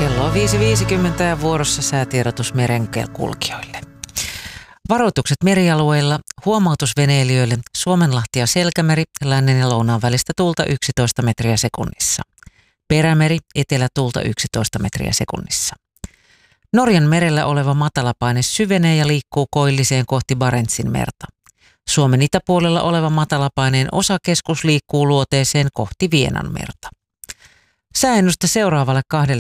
Kello on 5.50 ja vuorossa säätiedotus merenkulkijoille. Varoitukset merialueilla, huomautus veneilijöille, Suomenlahti ja Selkämeri, lännen ja lounaan välistä tuulta 11 metriä sekunnissa. Perämeri, etelätuulta 11 metriä sekunnissa. Norjan merellä oleva matalapaine syvenee ja liikkuu koilliseen kohti Barentsin merta. Suomen itäpuolella oleva matalapaineen osakeskus liikkuu luoteeseen kohti Vienan merta. Sääennuste seuraavalle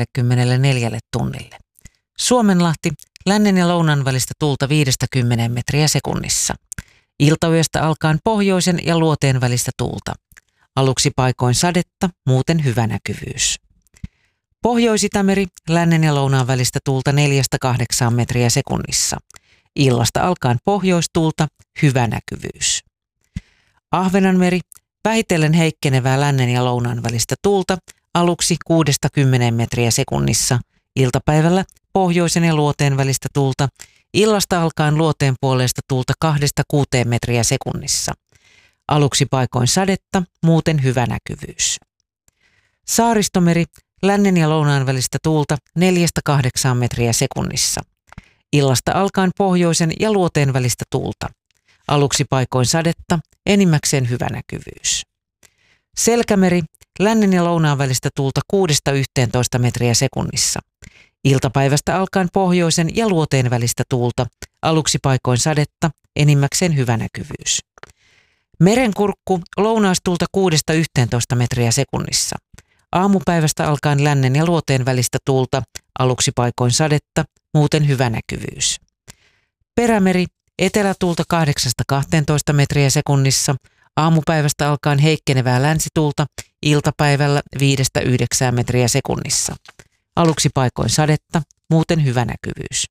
24 tunnille. Suomenlahti, lännen ja lounan välistä tuulta 5-10 metriä sekunnissa. Iltayöstä alkaen pohjoisen ja luoteen välistä tuulta. Aluksi paikoin sadetta, muuten hyvä näkyvyys. Pohjois-Itämeri, lännen ja lounaan välistä tuulta 4-8 metriä sekunnissa. Illasta alkaen pohjoistuulta, hyvä näkyvyys. Ahvenanmeri, vähitellen heikkenevää lännen ja lounaan välistä tuulta, aluksi 6-10 metriä sekunnissa. Iltapäivällä pohjoisen ja luoteen välistä tuulta, illasta alkaen luoteen puoleista tuulta 2-6 metriä sekunnissa. Aluksi paikoin sadetta, muuten hyvä näkyvyys. Saaristomeri, lännen ja lounaan välistä tuulta 4-8 metriä sekunnissa. Illasta alkaen pohjoisen ja luoteen välistä tuulta. Aluksi paikoin sadetta, enimmäkseen hyvä näkyvyys. Selkämeri, lännen ja lounaan välistä tuulta 6-11 metriä sekunnissa. Iltapäivästä alkaen pohjoisen ja luoteen välistä tuulta. Aluksi paikoin sadetta, enimmäkseen hyvä näkyvyys. Merenkurkku, lounaistuulta 6-11 metriä sekunnissa. Aamupäivästä alkaen lännen ja luoteen välistä tuulta, aluksi paikoin sadetta, muuten hyvä näkyvyys. Perämeri, etelätuulta 8-12 metriä sekunnissa, aamupäivästä alkaen heikkenevää länsituulta, iltapäivällä 5-9 metriä sekunnissa. Aluksi paikoin sadetta, muuten hyvä näkyvyys.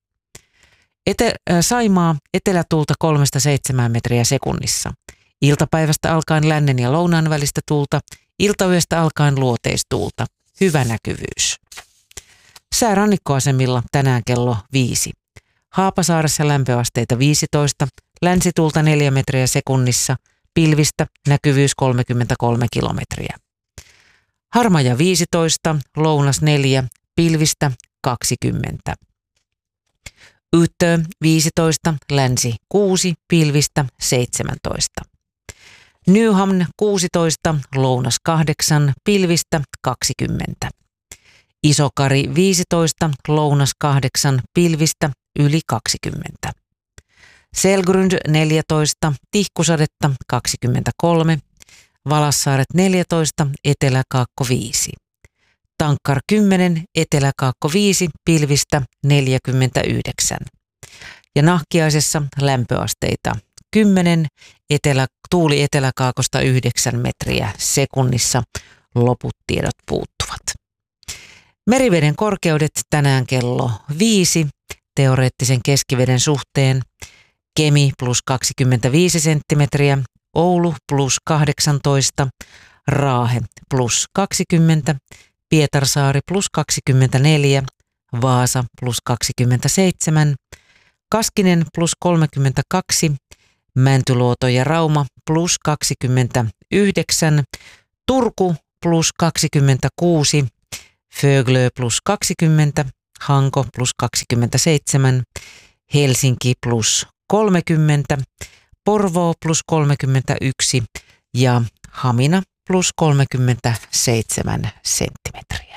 Saimaa, etelätuulta 3-7 metriä sekunnissa. Iltapäivästä alkaen lännen ja lounaan välistä tuulta, iltayöstä alkaen luoteistuulta. Hyvä näkyvyys. Sää rannikkoasemilla tänään kello 5. Haapasaaressa lämpöasteita 15, länsituulta 4 metriä sekunnissa, pilvistä, näkyvyys 33 kilometriä. Harmaja 15, lounas 4, pilvistä 20. Yttö 15, länsi 6, pilvistä 17. Nyhamn 16, lounas 8, pilvistä 20. Isokari 15, lounas 8, pilvistä yli 20. Selgrund 14, tihkusadetta 23. Valassaaret 14, eteläkaakko 5. Tankkar 10, eteläkaakko 5, pilvistä 49. Ja Nahkiaisessa lämpöasteita 10, tuuli eteläkaakosta 9 metriä sekunnissa, loput tiedot puuttuvat. Meriveden korkeudet tänään kello 5, teoreettisen keskiveden suhteen. Kemi plus 25 senttimetriä, Oulu plus 18, Raahe plus 20, Pietarsaari plus 24, Vaasa plus 27, Kaskinen plus 32, Mäntyluoto ja Rauma plus 29, Turku plus 26, Föglö plus 20, Hanko plus 27, Helsinki plus 30, Porvoo plus 31 ja Hamina plus 37 senttimetriä.